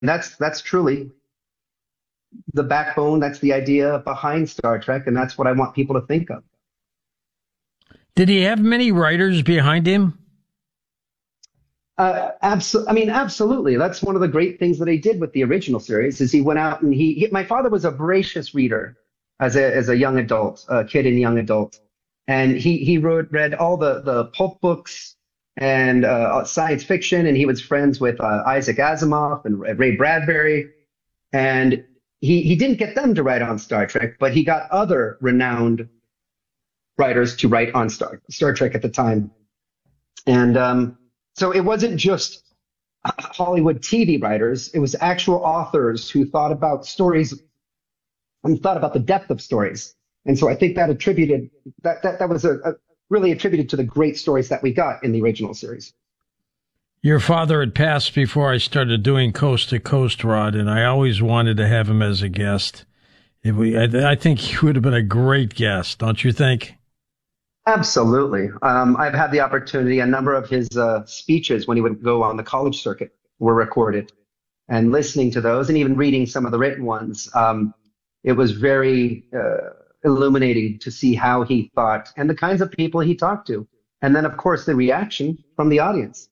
that's truly the backbone. That's the idea behind Star Trek, and that's what I want people to think of. Did he have many writers behind him? Absolutely. That's one of the great things that he did with the original series is he went out and my father was a voracious reader as a young adult, a kid and young adult. And he read all the pulp books and science fiction, and he was friends with Isaac Asimov and Ray Bradbury. And he didn't get them to write on Star Trek, but he got other renowned writers to write on Star Trek at the time. And so it wasn't just Hollywood TV writers. It was actual authors who thought about stories and thought about the depth of stories. And so I think that was really attributed to the great stories that we got in the original series. Your father had passed before I started doing Coast to Coast, Rod, and I always wanted to have him as a guest. I think he would have been a great guest, don't you think? Absolutely. I've had the opportunity, a number of his speeches when he would go on the college circuit were recorded, and listening to those and even reading some of the written ones. It was very illuminating to see how he thought and the kinds of people he talked to. And then, of course, the reaction from the audience.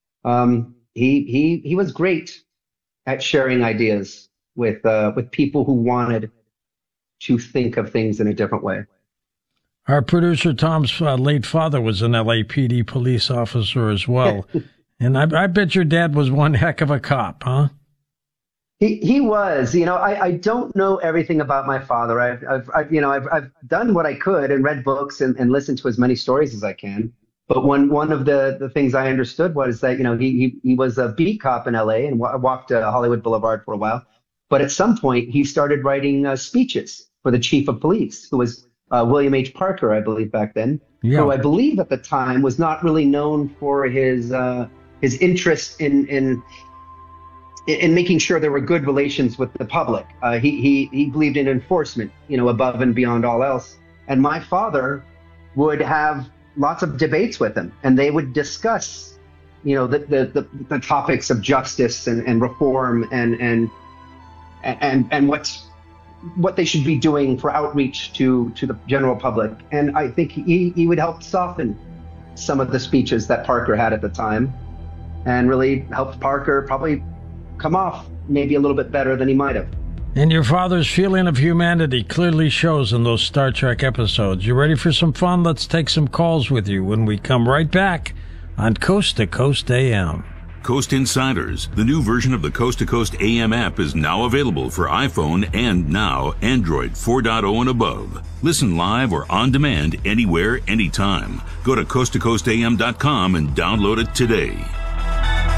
He was great at sharing ideas with people who wanted to think of things in a different way. Our producer Tom's late father was an LAPD police officer as well. And I bet your dad was one heck of a cop, huh? He was. I don't know everything about my father. I've done what I could and read books and listened to as many stories as I can. But one of the things I understood was that, he was a beat cop in LA and walked Hollywood Boulevard for a while. But at some point, he started writing speeches for the chief of police, who was William H. Parker, I believe, back then, who I believe at the time was not really known for his interest in making sure there were good relations with the public. He believed in enforcement, above and beyond all else. And my father would have lots of debates with him, and they would discuss, the topics of justice and reform and what they should be doing for outreach to the general public. And I think he would help soften some of the speeches that Parker had at the time and really helped Parker probably come off maybe a little bit better than he might have. And your father's feeling of humanity clearly shows in those Star Trek episodes. You ready for some fun? Let's take some calls with you when we come right back on Coast to Coast AM. Coast Insiders, the new version of the Coast to Coast AM app, is now available for iPhone and now Android 4.0 and above. Listen live or on demand anywhere, anytime. Go to coasttocoastam.com and download it today.